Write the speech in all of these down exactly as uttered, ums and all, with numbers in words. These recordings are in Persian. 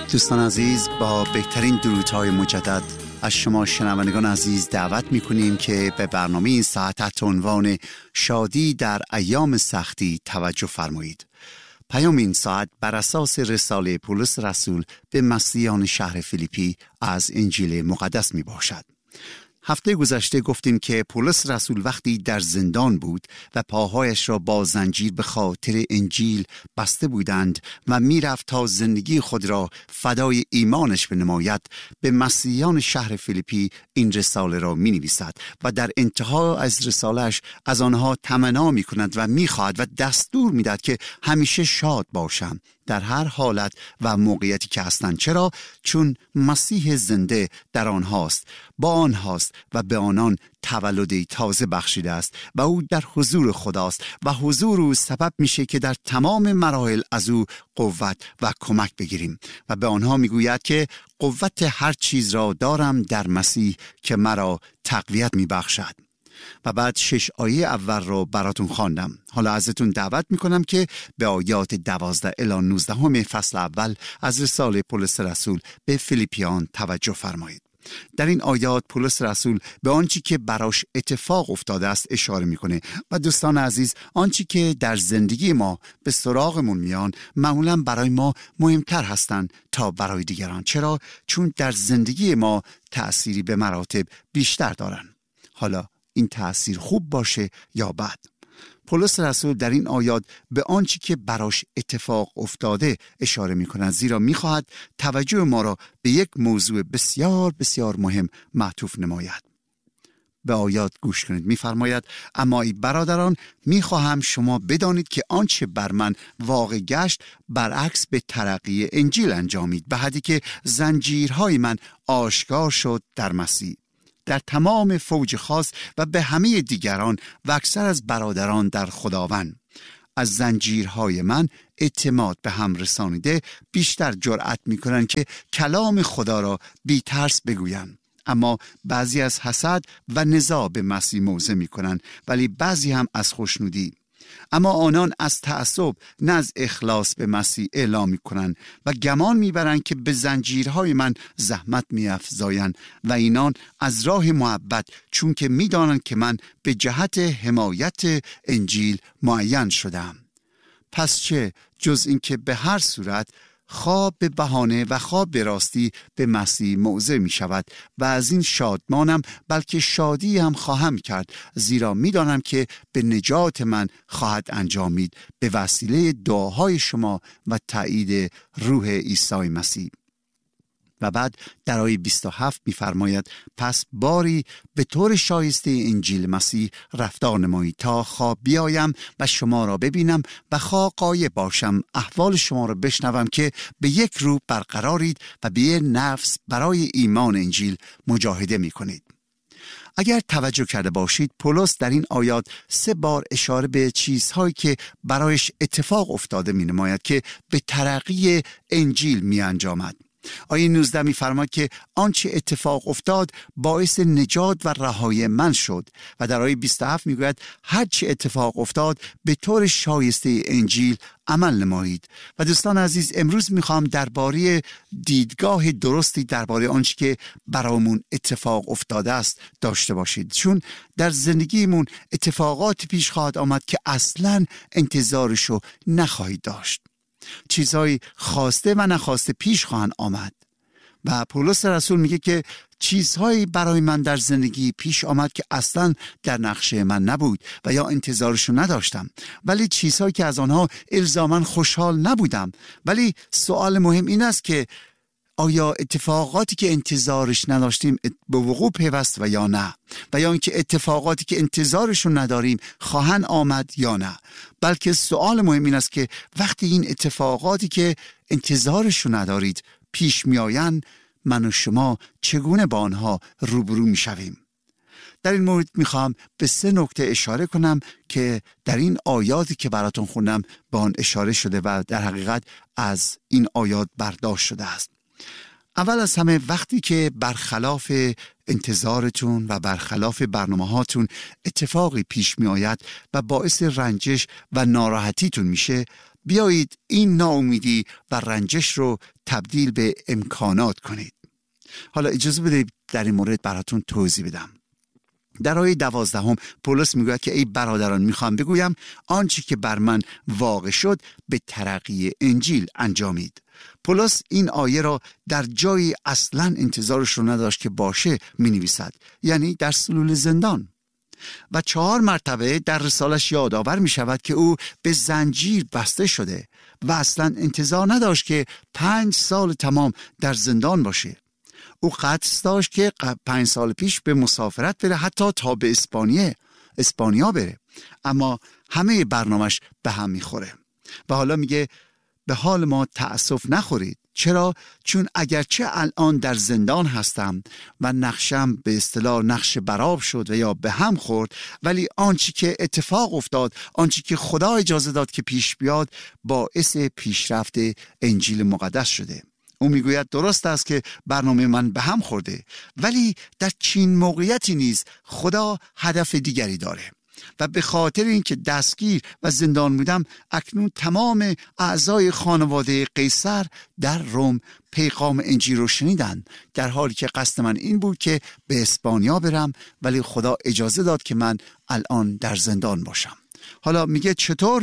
دوستان عزیز، با بهترین درودهای مجدد از شما شنوندگان عزیز دعوت می‌کنیم که به برنامه این ساعت تحت عنوان شادی در ایام سختی توجه فرمایید. پیام این ساعت بر اساس رساله پولس رسول به مسیحیان شهر فیلیپی از انجیل مقدس می باشد. هفته گذشته گفتیم که پولس رسول وقتی در زندان بود و پاهایش را با زنجیر به خاطر انجیل بسته بودند و می رفت تا زندگی خود را فدای ایمانش بنماید، به مسیحیان شهر فیلیپی این رساله را می نویسد و در انتها از رسالهش از آنها تمنا می کند و می خواهد و دستور می دهد که همیشه شاد باشند در هر حالت و موقعیتی که هستند. چرا؟ چون مسیح زنده در آنهاست، با آنهاست و به آنان تولد تازه بخشیده است و او در حضور خداست و حضور او سبب میشه که در تمام مراحل از او قوت و کمک بگیریم و به آنها میگوید که قوت هر چیز را دارم در مسیح که مرا تقویت میبخشد. و بعد شش آیه اول رو براتون خواندم. حالا ازتون دعوت میکنم که به آیات دوازده الی نوزده همه فصل اول از رساله پولس رسول به فیلیپیان توجه فرمایید. در این آیات پولس رسول به آنچه که براش اتفاق افتاده است اشاره میکنه و دوستان عزیز، آنچه که در زندگی ما به سراغمون میان معمولا برای ما مهمتر هستند تا برای دیگران. چرا؟ چون در زندگی ما تأثیری به مراتب بیشتر دارن. حالا این تأثیر خوب باشه یا بد، پولس رسول در این آیات به آنچه که براش اتفاق افتاده اشاره می کند، زیرا می خواهد توجه ما را به یک موضوع بسیار بسیار مهم معطوف نماید. به آیات گوش کنید. می فرماید: اما ای برادران، می خواهم شما بدانید که آنچه بر من واقع گشت برعکس به ترقی انجیل انجامید، به حدی که زنجیرهای من آشکار شد در مسیح. در تمام فوج خاص و به همه دیگران و اکثر از برادران در خداوند، از زنجیرهای من اعتماد به هم رسانیده بیشتر جرأت می کنند که کلام خدا را بی ترس بگویند. اما بعضی از حسد و نزاع به مسیح موضع می کنند، ولی بعضی هم از خوشنودی. اما آنان از تعصب نه از اخلاص به مسیح اعلام می کنند و گمان می برند که به زنجیرهای من زحمت می افزایند و اینان از راه محبت، چون که می دانند که من به جهت حمایت انجیل معین شدم. پس چه جز این که به هر صورت خواب به بهانه و خواب به راستی به مسیح موضع می شود و از این شادمانم، بلکه شادی هم خواهم کرد، زیرا می دانم که به نجات من خواهد انجامید به وسیله دعاهای شما و تایید روح عیسی مسیح. و بعد در آیه بیست و هفت می فرماید: پس باری به طور شایسته انجیل مسیح رفتار نمایید تا خواه بیایم و شما را ببینم و خواه غایب باشم احوال شما را بشنوم که به یک رو برقرارید و به یک نفس برای ایمان انجیل مجاهده می کنید. اگر توجه کرده باشید، پولس در این آیات سه بار اشاره به چیزهایی که برایش اتفاق افتاده می نماید که به ترقی انجیل می انجامد. آیه نوزده می فرماید که آنچه اتفاق افتاد باعث نجات و رهایی من شد و در آیه بیست و هفت می گوید هر چه اتفاق افتاد به طور شایسته انجیل عمل نمایید. و دوستان عزیز، امروز می خواهم درباره دیدگاه درستی درباره آنچه که برامون اتفاق افتاده است داشته باشید، چون در زندگیمون اتفاقات پیش خواهد آمد که اصلاً انتظارشو نخواهید داشت. چیزهای خواسته و نخواسته پیش خواهند آمد و پولس رسول میگه که چیزهایی برای من در زندگی پیش آمد که اصلا در نقشه من نبود و یا انتظارشو نداشتم، ولی چیزهایی که از آنها الزاماً خوشحال نبودم. ولی سوال مهم این است که آیا اتفاقاتی که انتظارش نداشتیم به وقوع پیوست و یا نه، و یا اینکه اتفاقاتی که انتظارشون نداریم خواهند آمد یا نه. بلکه سوال مهم این است که وقتی این اتفاقاتی که انتظارشون ندارید پیش میآیند، من و شما چگونه با آنها روبرو میشویم؟ در این مورد میخوام به سه نکته اشاره کنم که در این آیاتی که براتون خوندم به آن اشاره شده و در حقیقت از این آیات برداشت شده است. اول از همه، وقتی که برخلاف انتظارتون و برخلاف برنامه هاتون اتفاقی پیش می آید و باعث رنجش و ناراحتیتون میشه، بیایید این ناامیدی و رنجش رو تبدیل به امکانات کنید. حالا اجازه بدید در این مورد براتون توضیح بدم. در آیه دوازدهم پولس میگوید که ای برادران میخوام بگویم آنچه که بر من واقع شد به ترقی انجیل انجامید. پولس این آیه را در جایی اصلا انتظارش رو نداشت که باشه می نویسد، یعنی در سلول زندان. و چهار مرتبه در رسالش یادآور می شود که او به زنجیر بسته شده و اصلا انتظار نداشت که پنج سال تمام در زندان باشه. او قصد داشت که پنج سال پیش به مسافرت بره، حتی تا به اسپانیه اسپانیا بره، اما همه برنامهش به هم میخوره. و حالا میگه به حال ما تأسف نخورید. چرا؟ چون اگرچه الان در زندان هستم و نقشم به اصطلاح نقش براب شد و یا به هم خورد، ولی آنچه که اتفاق افتاد، آنچه که خدا اجازه داد که پیش بیاد، باعث پیشرفت انجیل مقدس شده. او میگوید درست است که برنامه من به هم خورده، ولی در چین موقعیتی نیز خدا هدف دیگری داره و به خاطر اینکه دستگیر و زندان بودم، اکنون تمام اعضای خانواده قیصر در روم پیغام انجیل رو شنیدن، در حالی که قصد من این بود که به اسپانیا برم، ولی خدا اجازه داد که من الان در زندان باشم. حالا میگه چطور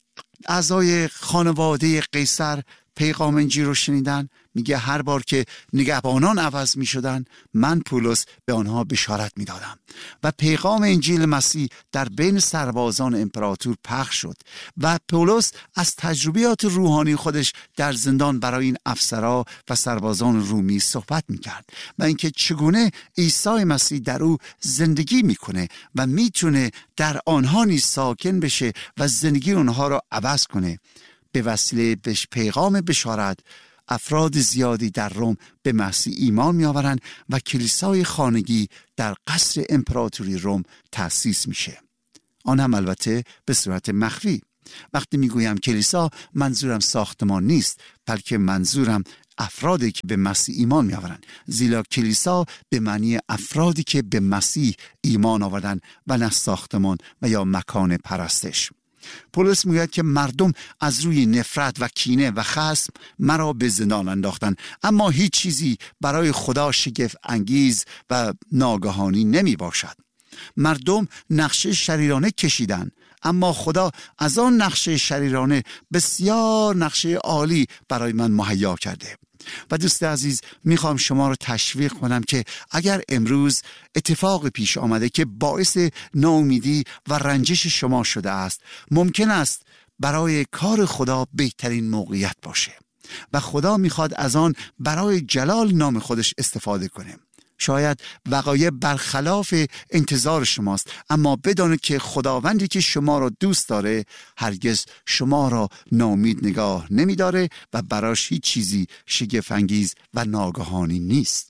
اعضای خانواده قیصر پیغام انجیل رو شنیدن؟ میگه هر بار که نگهبانان عوض می شدن، من پولس به آنها بشارت می دادم و پیغام انجیل مسیح در بین سربازان امپراتور پخش شد و پولس از تجربیات روحانی خودش در زندان برای این افسرها و سربازان رومی صحبت می کرد و اینکه چگونه عیسی مسیح در او زندگی می کنه و می تونه در آنها نیز ساکن بشه و زندگی آنها را عوض کنه. به وسیله پیغام بشارت افراد زیادی در روم به مسیح ایمان می آورند و کلیسای خانگی در قصر امپراتوری روم تأسیس میشه. آن هم البته به صورت مخفی. وقتی می گویم کلیسا، منظورم ساختمان نیست، بلکه منظورم افرادی که به مسیح ایمان می آورند، زیرا کلیسا به معنی افرادی که به مسیح ایمان آوردن و نه ساختمان و یا مکان پرستش. پولس میگوید که مردم از روی نفرت و کینه و خصم مرا به زندان انداختن، اما هیچ چیزی برای خدا شگفت انگیز و ناگهانی نمی باشد. مردم نقشه شریرانه کشیدن، اما خدا از آن نقشه شریرانه بسیار نقشه عالی برای من مهیا کرده. و دوست عزیز، میخوام شما رو تشویق کنم که اگر امروز اتفاق پیش آمده که باعث ناامیدی و رنجش شما شده است، ممکن است برای کار خدا بهترین موقعیت باشه و خدا میخواد از آن برای جلال نام خودش استفاده کنه. شاید وقایع برخلاف انتظار شماست، اما بدانید که خداوندی که شما را دوست داره هرگز شما را ناامید نگاه نمی داره و براش هیچ چیزی شگفت انگیز و ناگهانی نیست.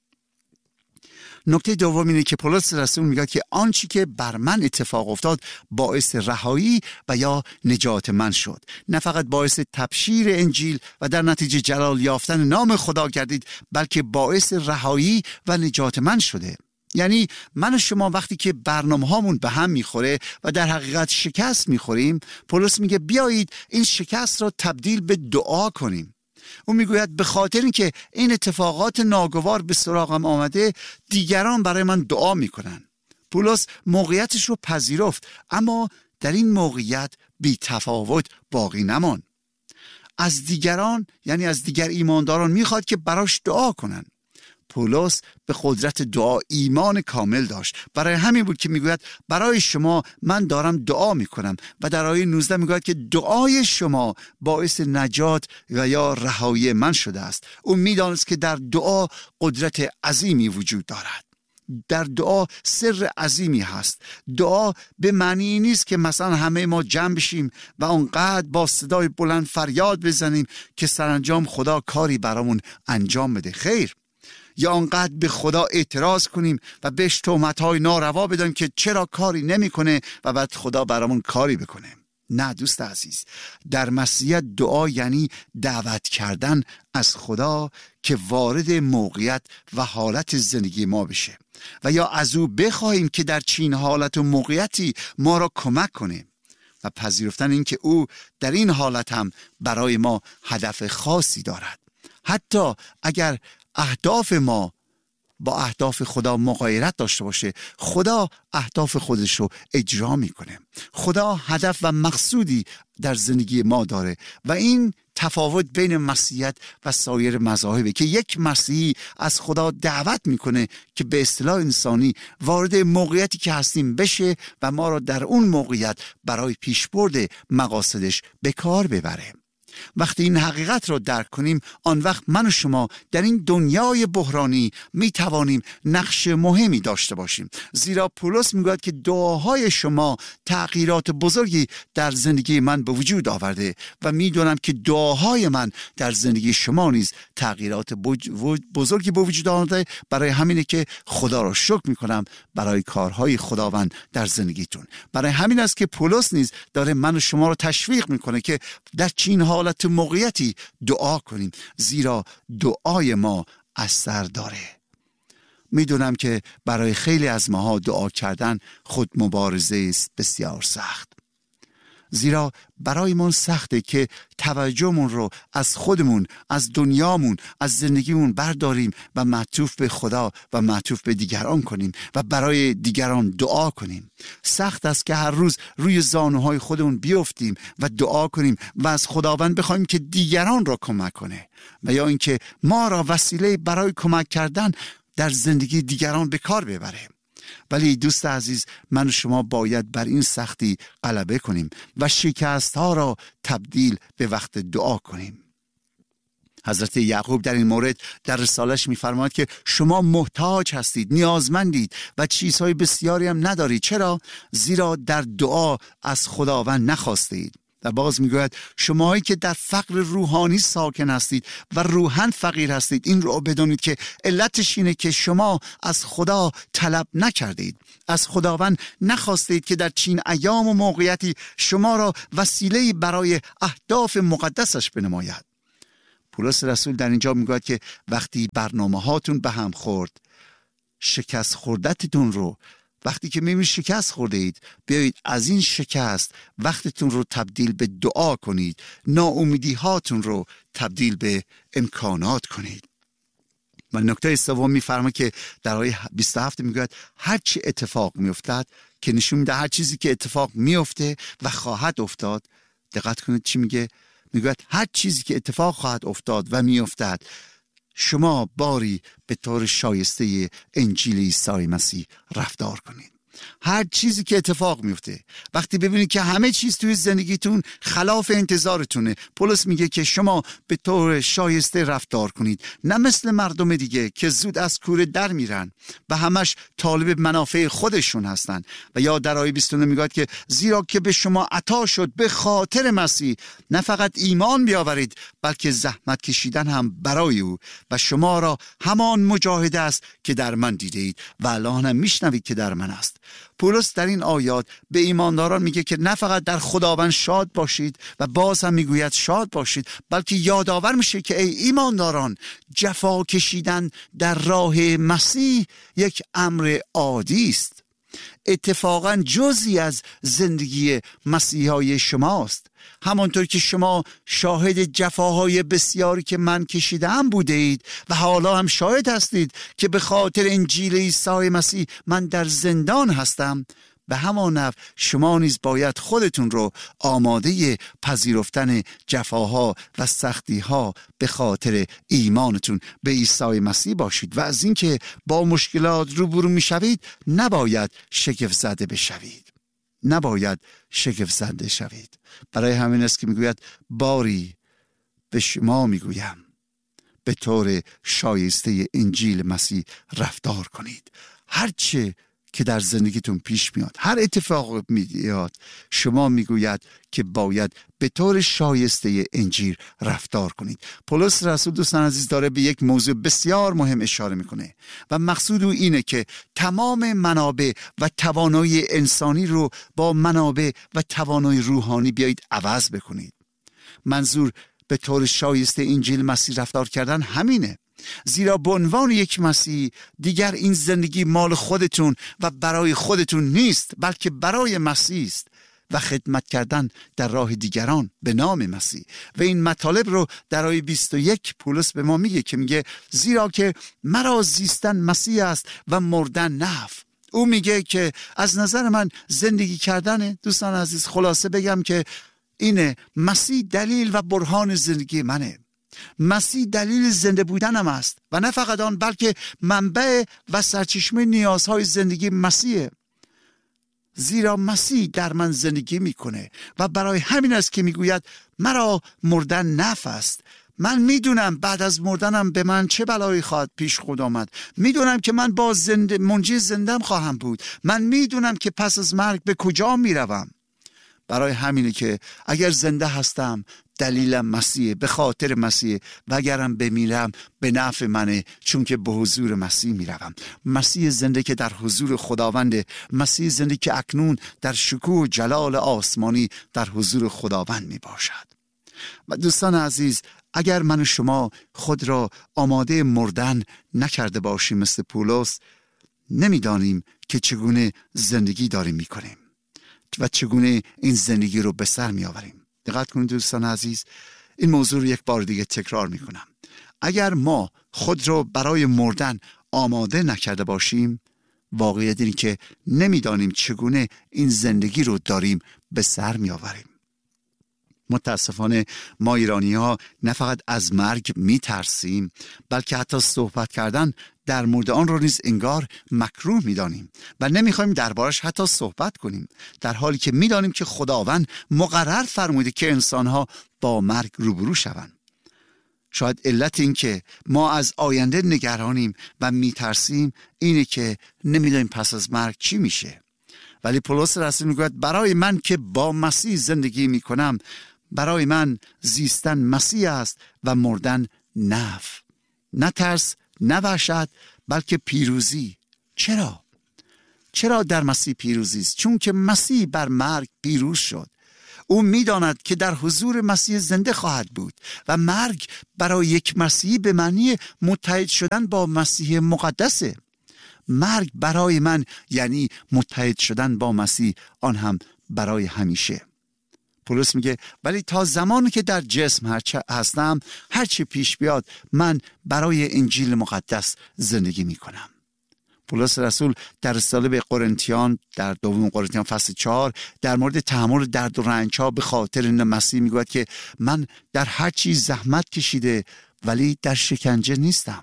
نکته دوم اینه که پولس رسول میگه که آنچه که بر من اتفاق افتاد باعث رهایی و یا نجات من شد. نه فقط باعث تبشیر انجیل و در نتیجه جلال یافتن نام خدا گردید، بلکه باعث رهایی و نجات من شده. یعنی من و شما وقتی که برنامه هامون به هم میخوره و در حقیقت شکست میخوریم، پولس میگه بیایید این شکست را تبدیل به دعا کنیم. او میگوید به خاطر اینکه این اتفاقات ناگوار به سراغم آمده، دیگران برای من دعا میکنن. پولس موقعیتش رو پذیرفت، اما در این موقعیت بی تفاوت باقی نمان. از دیگران، یعنی از دیگر ایمانداران، میخواد که براش دعا کنن. پولس به قدرت دعا ایمان کامل داشت. برای همین بود که میگوید برای شما من دارم دعا میکنم و در آیه نوزده میگوید که دعای شما باعث نجات و یا رهایی من شده است. او میدانست که در دعا قدرت عظیمی وجود دارد. در دعا سر عظیمی هست. دعا به معنی نیست که مثلا همه ما جمع بشیم و اونقدر با صدای بلند فریاد بزنیم که سرانجام خدا کاری برامون انجام بده. خیر، یا آنقدر به خدا اعتراض کنیم و بهش تهمت‌های ناروا بدیم که چرا کاری نمی‌کنه و بعد خدا برامون کاری بکنه. نه دوست عزیز، در مسیحیت دعا یعنی دعوت کردن از خدا که وارد موقعیت و حالت زندگی ما بشه و یا از او بخواهیم که در چین حالت و موقعیتی ما را کمک کنه. و پذیرفتن این که او در این حالت هم برای ما هدف خاصی دارد. حتی اگر اهداف ما با اهداف خدا مغایرت داشته باشه، خدا اهداف خودش رو اجرا میکنه. خدا هدف و مقصودی در زندگی ما داره و این تفاوت بین مسیحیت و سایر مذاهبه که یک مسیحی از خدا دعوت میکنه که به اصطلاح انسانی وارد موقعیتی که هستیم بشه و ما را در اون موقعیت برای پیشبرد مقاصدش به کار ببره. وقتی این حقیقت را درک کنیم، آن وقت من و شما در این دنیای بحرانی می توانیم نقش مهمی داشته باشیم، زیرا پولس میگوید که دعاهای شما تغییرات بزرگی در زندگی من به وجود آورده و میدونم که دعاهای من در زندگی شما نیز تغییرات بزرگی به وجود آورده. برای همینه که خدا را شکر میکنم برای کارهای خداوند در زندگیتون. برای همین است که پولس نیز داره من و شما را تشویق میکنه که در چین حالت موقعیتی دعا کنیم، زیرا دعای ما اثر داره. میدونم که برای خیلی از ماها دعا کردن خود مبارزه است بسیار سخت، زیرا برای ما سخته که توجهمون رو از خودمون، از دنیامون، از زندگیمون برداریم و معطوف به خدا و معطوف به دیگران کنیم و برای دیگران دعا کنیم. سخت است که هر روز روی زانوهای خودمون بیفتیم و دعا کنیم و از خداوند بخوایم که دیگران را کمک کنه و یا اینکه ما را وسیله برای کمک کردن در زندگی دیگران به کار ببره. ولی دوست عزیز، من و شما باید بر این سختی غلبه کنیم و شکست ها را تبدیل به وقت دعا کنیم. حضرت یعقوب در این مورد در رسالش می‌فرماید که شما محتاج هستید، نیازمندید و چیزهای بسیاری هم ندارید. چرا؟ زیرا در دعا از خداوند نخواستید. و باز میگوید شماهایی که در فقر روحانی ساکن هستید و روحاً فقیر هستید، این رو بدونید که علتش اینه که شما از خدا طلب نکردید، از خداوند نخواستید که در چین ایام و موقعیتی شما را وسیله برای اهداف مقدسش بنماید. پولس رسول در اینجا میگوید که وقتی برنامه هاتون به هم خورد، شکست خوردتتون رو وقتی که میبینید شکست خورده اید، بیایید از این شکست وقتتون رو تبدیل به دعا کنید، ناامیدی هاتون رو تبدیل به امکانات کنید. و نکته سوم میفرماید که در آیه بیست و هفت میگوید هر چی اتفاق میافتد، که نشون میده هر چیزی که اتفاق میافته و خواهد افتاد. دقت کنید چی میگه؟ میگوید هر چیزی که اتفاق خواهد افتاد و میافتد، شما باری به طور شایسته انجیل عیسی مسیح رفتار کنید. هر چیزی که اتفاق میفته، وقتی ببینید که همه چیز توی زندگیتون خلاف انتظارتونه، پولس میگه که شما به طور شایسته رفتار کنید، نه مثل مردم دیگه که زود از کوره در میرن و همش طالب منافع خودشون هستن. و یا در آیه بیست و نه میگه که زیرا که به شما عطا شد به خاطر مسیح نه فقط ایمان بیاورید، بلکه زحمت کشیدن هم برای او، و شما را همان مجاهده است که در من دیدید و الان هم میشنوید که در من است. پولس در این آیات به ایمانداران میگه که نه فقط در خداوند شاد باشید و باز هم میگوید شاد باشید، بلکه یادآور میشه که ای ایمانداران، جفا کشیدن در راه مسیح یک امر عادی است، اتفاقا جزئی از زندگی مسیحای شماست. همانطور که شما شاهد جفاهای بسیاری که من کشیدم بوده اید و حالا هم شاهد هستید که به خاطر انجیل عیسی مسیح من در زندان هستم، به همان نحو شما نیز باید خودتون رو آماده پذیرفتن جفاها و سختیها به خاطر ایمانتون به عیسی مسیح باشید و از اینکه با مشکلات روبرو میشوید نباید شگفت زده بشوید. نباید شگفت زده شوید. برای همین است که میگوید باری به شما میگویم به طور شایسته انجیل مسیح رفتار کنید. هرچه که در زندگیتون پیش میاد، هر اتفاق میاد، شما میگوید که باید به طور شایسته انجیل رفتار کنید. پولس رسول دوستان عزیز داره به یک موضوع بسیار مهم اشاره میکنه و مقصود او اینه که تمام منابع و توانایی انسانی رو با منابع و توانایی روحانی بیایید عوض بکنید. منظور به طور شایسته انجیل مسیح رفتار کردن همینه، زیرا به عنوان یک مسیحی دیگر این زندگی مال خودتون و برای خودتون نیست، بلکه برای مسیح است و خدمت کردن در راه دیگران به نام مسیح. و این مطالب رو در آیه بیست و یک پولس به ما میگه که میگه زیرا که مرا زیستن مسیح است و مردن نفع. او میگه که از نظر من زندگی کردن، دوستان عزیز خلاصه بگم که اینه، مسیح دلیل و برهان زندگی منه. مسیح دلیل زنده بودنم است و نه فقط آن، بلکه منبع و سرچشمه نیازهای زندگی مسیحه. زیرا مسیح در من زندگی میکنه و برای همین است که میگوید مرا مردن نفع است. من میدونم بعد از مردنم به من چه بلایی خواهد پیش خود آمد. میدونم که من با زنده منجی زندم خواهم بود. من میدونم که پس از مرگ به کجا میروم. برای همینه که اگر زنده هستم دلیلم مسیح، به خاطر مسیح، و اگرم بمیرم به نفع منه، چون که به حضور مسیح میروم. مسیح زنده که در حضور خداونده، مسیح زنده که اکنون در شکوه و جلال آسمانی در حضور خداوند می باشد. و دوستان عزیز، اگر من و شما خود را آماده مردن نکرده باشیم مثل پولس، نمیدانیم که چگونه زندگی داریم میکنیم و چگونه این زندگی رو به سر می آوریم. دقت کنید دوستان عزیز، این موضوع رو یک بار دیگه تکرار می کنم. اگر ما خود رو برای مردن آماده نکرده باشیم، واقعیت اینه که نمیدانیم چگونه این زندگی رو داریم به سر می آوریم. متاسفانه ما ایرانی ها نه فقط از مرگ می ترسیم، بلکه حتی صحبت کردن در مورد آن رو نیز انگار مکروه می دانیم و نمی خواهیم دربارش حتی صحبت کنیم، در حالی که می دانیم که خداوند مقرر فرموده که انسان ها با مرگ روبرو شوند. شاید علت این که ما از آینده نگرانیم و می ترسیم اینه که نمی دانیم پس از مرگ چی میشه. ولی پولس رسول میگوید برای من که با مسیح زندگی می کنم، برای من زیستن مسیح است و مردن نفع. نه ترس، نه وحشت، بلکه پیروزی. چرا؟ چرا در مسیح پیروزی است؟ چون که مسیح بر مرگ پیروز شد. او میداند که در حضور مسیح زنده خواهد بود و مرگ برای یک مسیحی به معنی متحد شدن با مسیح مقدسه. مرگ برای من یعنی متحد شدن با مسیح، آن هم برای همیشه. پولس میگه ولی تا زمانی که در جسم هستم، هرچی پیش بیاد من برای انجیل مقدس زندگی میکنم. پولس رسول در رساله به قرنتیان در دوم قرنتیان فصل چهار در مورد تحمل درد و رنج ها به خاطر این مسیح میگوید که من در هر چیز زحمت کشیده ولی در شکنجه نیستم،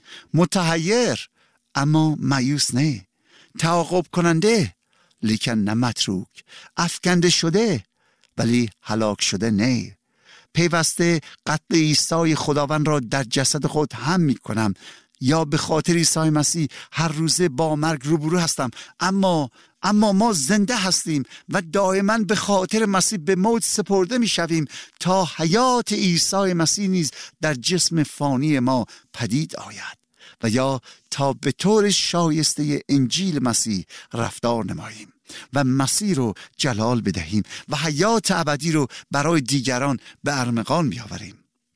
متحیر اما مایوس نه، تعاقب کننده لیکن نه متروک، افکنده شده ولی هلاک شده نه، پیوسته قتل عیسی خداوند را در جسد خود هم می کنم، یا به خاطر عیسی مسیح هر روزه با مرگ روبرو هستم، اما اما ما زنده هستیم و دائما به خاطر مسیح به موت سپرده می شویم تا حیات عیسی مسیح نیز در جسم فانی ما پدید آید و یا تا به طور شایسته انجیل مسیح رفتار نماییم و مسیح رو جلال بدهیم و حیات ابدی رو برای دیگران به ارمغان بیاوریم.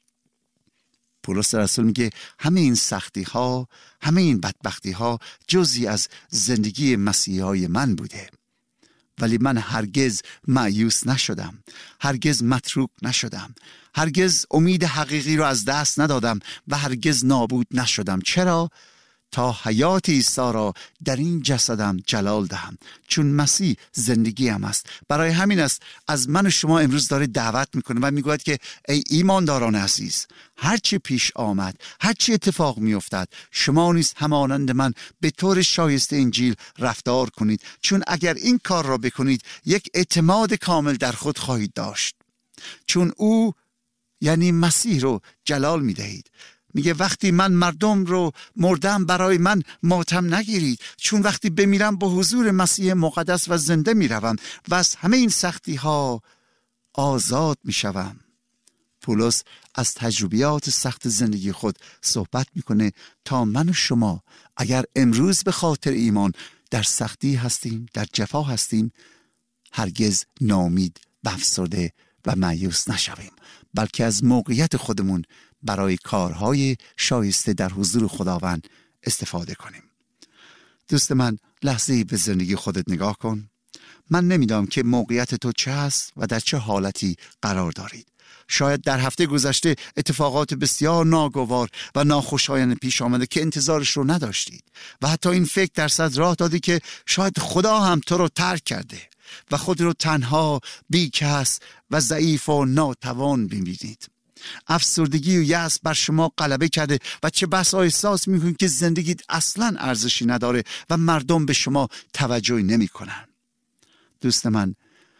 پولس رسول میگه همه این سختی ها، همه این بدبختی ها جزئی از زندگی مسیحای من بوده، ولی من هرگز مایوس نشدم، هرگز متروک نشدم، هرگز امید حقیقی رو از دست ندادم و هرگز نابود نشدم. چرا؟ تا حیات عیسی را در این جسدم جلال دهم، چون مسیح زندگی هم است. برای همین است از من و شما امروز داره دعوت میکنه و میگوید که ای ایمانداران عزیز، هرچی پیش آمد، هرچی اتفاق میافتد، شما نیز همانند من به طور شایسته انجیل رفتار کنید، چون اگر این کار را بکنید یک اعتماد کامل در خود خواهید داشت، چون او یعنی مسیح رو جلال میدهید. میگه وقتی من مردم رو مردم برای من ماتم نگیرید، چون وقتی بمیرم به حضور مسیح مقدس و زنده میروم و از همه این سختی ها آزاد میشوم. پولس از تجربیات سخت زندگی خود صحبت میکنه تا من و شما اگر امروز به خاطر ایمان در سختی هستیم، در جفا هستیم، هرگز ناامید، افسرده و مایوس نشویم، بلکه از موقعیت خودمون برای کارهای شایسته در حضور خداوند استفاده کنیم. دوست من، لحظه‌ای به زندگی خودت نگاه کن. من نمیدونم که موقعیت تو چه هست و در چه حالتی قرار دارید. شاید در هفته گذشته اتفاقات بسیار ناگوار و ناخوشایند پیش آمده که انتظارش رو نداشتید و حتی این فکر درصد راه دادی که شاید خدا هم تو رو ترک کرده و خود رو تنها، بیکس و ضعیف و ناتوان ببینید. افسردگی و یأس بر شما غلبه کرده و چه بسا احساس میکنید که زندگیت اصلا ارزشی نداره و مردم به شما توجهی نمیکنن. دوست من،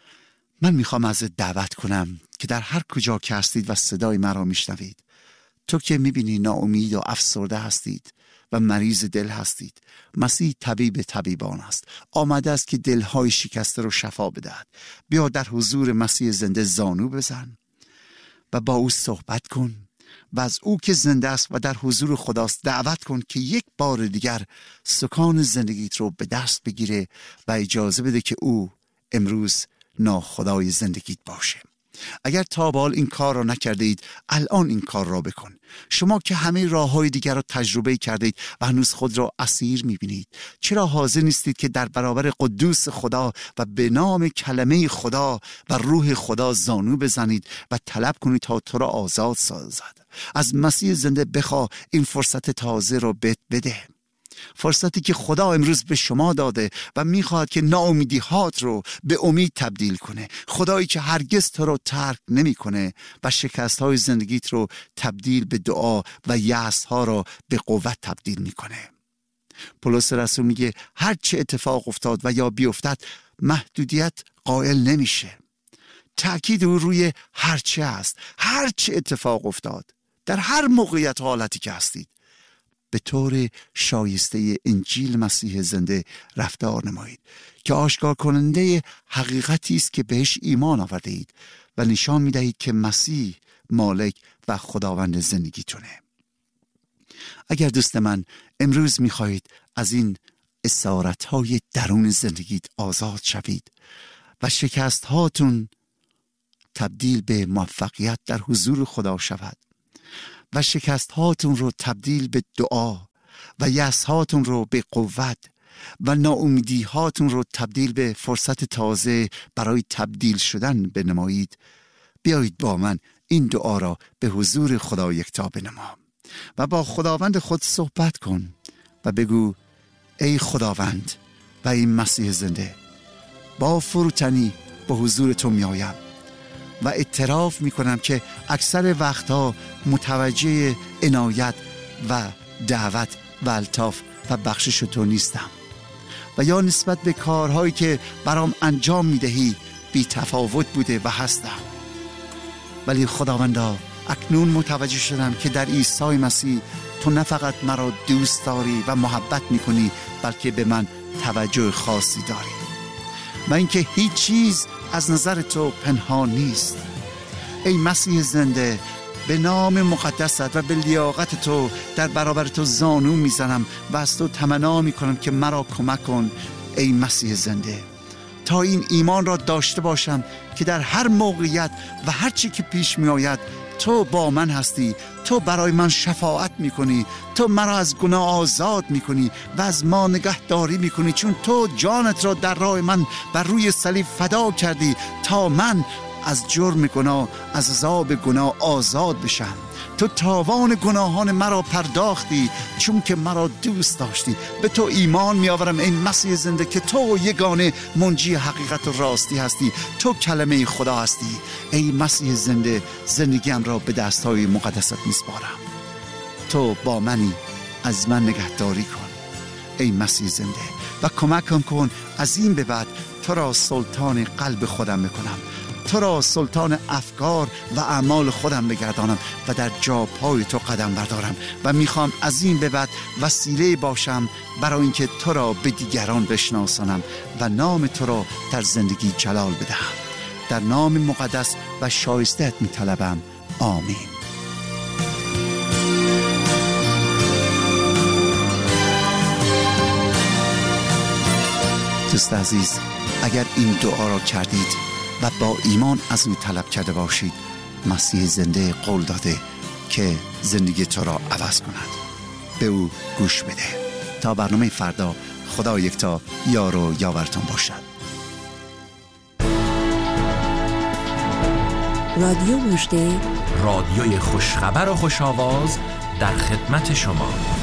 من میخوام ازت دعوت کنم که در هر کجا که هستید و صدای مرا میشنوید، تو که میبینی ناامید و افسرده هستید و مریض دل هستید، مسیح طبیب طبیبان است. آمده است که دلهای شکسته رو شفا بدهد. بیا در حضور مسیح زنده زانو بزن و با او صحبت کن و از او که زنده است و در حضور خداست دعوت کن که یک بار دیگر سکان زندگیت رو به دست بگیره و اجازه بده که او امروز ناخدای زندگیت باشه. اگر تا به حال این کار را نکرده اید، الان این کار را بکن. شما که همه راه‌های دیگر را تجربه کردید و هنوز خود را اسیر می‌بینید، چرا حاضر نیستید که در برابر قدوس خدا و به نام کلمه خدا و روح خدا زانو بزنید و طلب کنید تا تو را آزاد سازد؟ از مسیح زنده بخواه این فرصت تازه را بهت بده. فرصتی که خدا امروز به شما داده و میخواهد که ناامیدی هات رو به امید تبدیل کنه. خدایی که هرگز تو رو ترک نمی کنه و شکست های زندگیت رو تبدیل به دعا و یأس ها رو به قوت تبدیل میکنه. پولس رسول میگه هر چه اتفاق افتاد و یا بیفتد محدودیت قائل نمیشه. تأکید او روی هر چه است. هر چه اتفاق افتاد، در هر موقعیت حالتی که هستید، به طور شایسته انجیل مسیح زنده رفتار نمایید که آشکار کننده حقیقتی است که بهش ایمان آورده اید و نشان می‌دهید که مسیح مالک و خداوند زندگیتونه. اگر دوست من امروز می‌خواهید از این اسارت‌های درون زندگیت آزاد شوید و شکست هاتون تبدیل به موفقیت در حضور خدا شود و شکست هاتون رو تبدیل به دعا و یأس هاتون رو به قوت و ناامیدی هاتون رو تبدیل به فرصت تازه برای تبدیل شدن بنمایید، بیایید با من این دعا را به حضور خدا یکتا بنما و با خداوند خود صحبت کن و بگو ای خداوند و ای مسیح زنده، با فروتنی به حضور تو می آیم و اعتراف می کنم که اکثر وقتها متوجه عنایت و دعوت و الطاف و بخشش تو نیستم و یا نسبت به کارهایی که برام انجام می دهی بی تفاوت بوده و هستم. ولی خداوندا، اکنون متوجه شدم که در عیسی مسیح تو نه فقط مرا دوست داری و محبت می کنی، بلکه به من توجه خاصی داری و اینکه هیچ چیز از نظر تو پنهان نیست. ای مسیح زنده، به نام مقدست و به لیاقت تو در برابر تو زانو میزنم و از تو تمنا میکنم که مرا کمک کن ای مسیح زنده، تا این ایمان را داشته باشم که در هر موقعیت و هر چی که پیش می آید تو با من هستی. تو برای من شفاعت میکنی، تو مرا از گناه آزاد میکنی و از ما نگهداری میکنی، چون تو جانت را در راه من بر روی صلیب فدا کردی تا من از جرم گناه، از عذاب گناه آزاد بشم. تو تاوان گناهان مرا پرداختی چون که مرا دوست داشتی. به تو ایمان میآورم ای مسیح زنده که تو یگانه منجی حقیقت و راستی هستی. تو کلمه خدا هستی. ای مسیح زنده، زندگیم را به دستهای مقدست میسپارم. تو با منی، از من نگهداری کن ای مسیح زنده و کمکم کن از این به بعد تو را سلطان قلب خودم میکنم، تو را سلطان افکار و اعمال خودم بگردانم و در جا پای تو قدم بردارم و میخوام از این به بعد وسیله باشم برای اینکه تو را به دیگران بشناسانم و نام تو را در زندگی جلال بدهم. در نام مقدس و شایسته‌ات میطلبم. آمین. دوست عزیز، اگر این دعا را کردید و با ایمان از او طلب کرده باشید، مسیح زنده قول داده که زندگی تو را عوض کند. به او گوش بده. تا برنامه فردا، خدا یکتا یار و یاورتان باشد. رادیو مژده، رادیوی خوشخبر و خوش آواز در خدمت شما.